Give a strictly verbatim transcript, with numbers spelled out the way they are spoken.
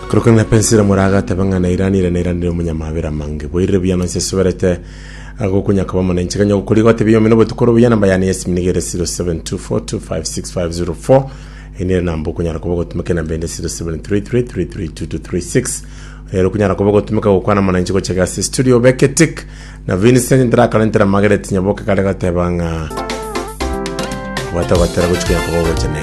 Kurukun na pensira muraga tabanga na irani na irani munyamabera mange boire biyano se soberete ago kunya kaba mana nchiganya ukuri gote biyo mino butukoro biyana bayani yes minigere zero seven two four two five six five zero four ene nambo kunya rakobo tumeke na bende zero seven three three three three two two three six ero kunya rakobo tumeka ukwana mana nchigo chega studio beketik na Vincent ndra kalentera magere tinyaboka kale gatebanga wata watera kuchya kobo chene